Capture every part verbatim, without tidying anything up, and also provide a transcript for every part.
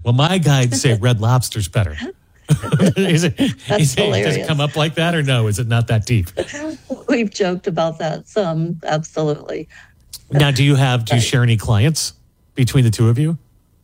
Well, my guides say Red Lobster's better. is it, That's is it, hilarious. does it come up like that or no? Is it not that deep? We've joked about that some, absolutely. Now, do you have, do you share any clients between the two of you?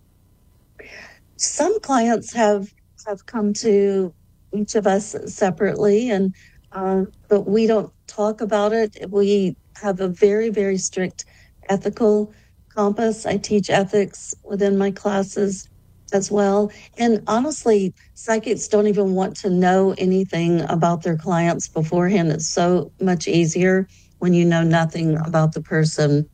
Some clients have have come to each of us separately, and uh, but we don't talk about it. We have a very, very strict ethical compass. I teach ethics within my classes as well. And honestly, psychics don't even want to know anything about their clients beforehand. It's so much easier when you know nothing about the person.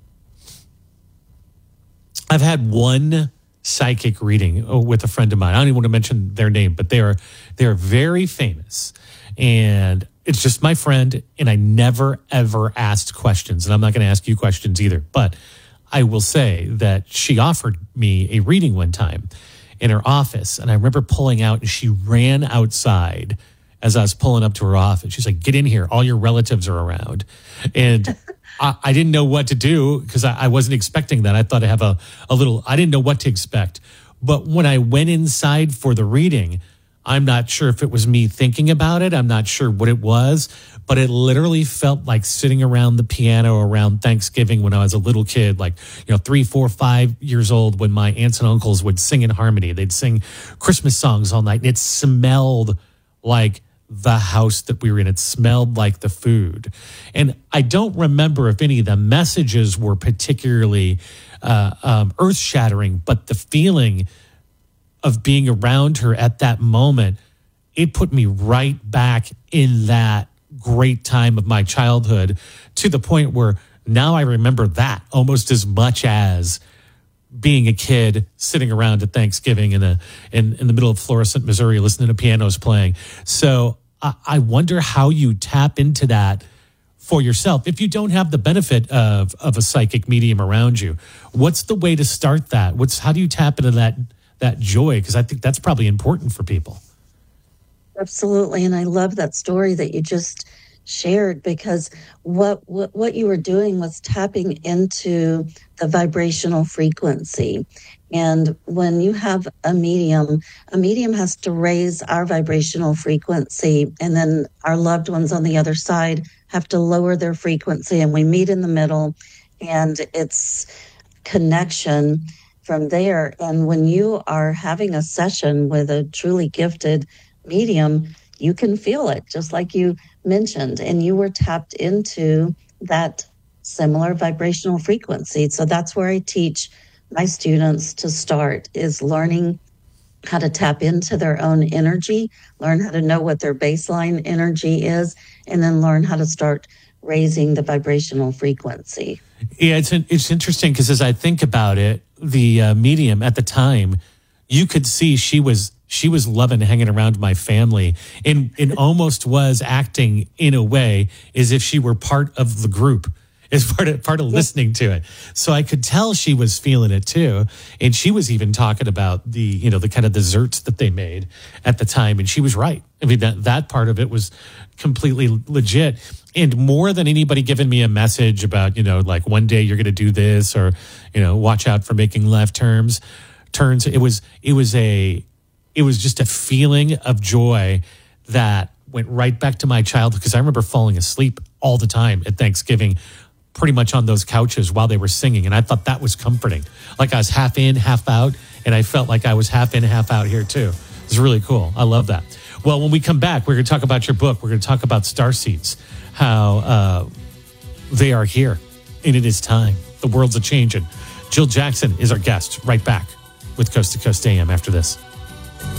I've had one psychic reading with a friend of mine. I don't even want to mention their name, but they are they're very famous. And it's just my friend, and I never, ever asked questions. And I'm not going to ask you questions either. But I will say that she offered me a reading one time in her office. And I remember pulling out, and she ran outside as I was pulling up to her office. She's like, get in here. All your relatives are around. And I, I didn't know what to do because I, I wasn't expecting that. I thought I'd have a, a little, I didn't know what to expect. But when I went inside for the reading, I'm not sure if it was me thinking about it. I'm not sure what it was, but it literally felt like sitting around the piano around Thanksgiving when I was a little kid, like, you know, three, four, five years old, when my aunts and uncles would sing in harmony. They'd sing Christmas songs all night, and it smelled like the house that we were in. It smelled like the food. And I don't remember if any of the messages were particularly uh, um, earth-shattering, but the feeling of being around her at that moment, it put me right back in that great time of my childhood, to the point where now I remember that almost as much as being a kid sitting around at Thanksgiving in, a, in, in the middle of Florissant, Missouri, listening to pianos playing. So I, I wonder how you tap into that for yourself. If you don't have the benefit of, of a psychic medium around you, what's the way to start that? What's, how do you tap into that that joy? Because I think that's probably important for people. Absolutely. And I love that story that you just shared, because what, what what you were doing was tapping into the vibrational frequency. And when you have a medium, a medium has to raise our vibrational frequency, and then our loved ones on the other side have to lower their frequency, and we meet in the middle, and it's connection from there. And when you are having a session with a truly gifted medium, you can feel it, just like you mentioned, and you were tapped into that similar vibrational frequency. So that's where I teach my students to start, is learning how to tap into their own energy, learn how to know what their baseline energy is, and then learn how to start raising the vibrational frequency. Yeah, it's it's interesting because as I think about it, the uh, medium at the time, you could see she was she was loving hanging around my family, and and almost was acting in a way as if she were part of the group, as part of part of listening to it. So I could tell she was feeling it too, and she was even talking about the you know the kind of desserts that they made at the time, and she was right. I mean, that that part of it was completely legit. And more than anybody giving me a message about, you know, like one day you're going to do this, or, you know, watch out for making left turns, turns. It was, it was a, it was just a feeling of joy that went right back to my childhood. Because I remember falling asleep all the time at Thanksgiving, pretty much on those couches while they were singing. And I thought that was comforting. Like I was half in, half out. And I felt like I was half in, half out here too. It's really cool. I love that. Well, when we come back, we're going to talk about your book. We're going to talk about starseeds, how uh, they are here, and it is time. The world's a changing. Jill Jackson is our guest. Right back with Coast to Coast A M after this.